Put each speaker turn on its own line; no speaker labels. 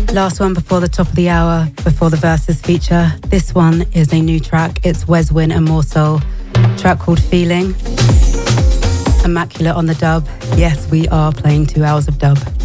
Last one before the top of the hour, before the Versus feature. This one is a new track. It's Weswin and Morsel, track called Feeling. Immaculate on the dub. Yes, we are playing 2 hours of dub.